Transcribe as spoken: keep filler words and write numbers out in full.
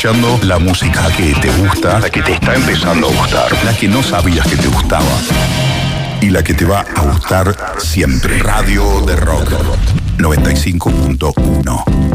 escuchando la música que te gusta, la que te está empezando a gustar, la que no sabías que te gustaba y la que te va a gustar siempre. Radio de Rock noventa y cinco punto uno.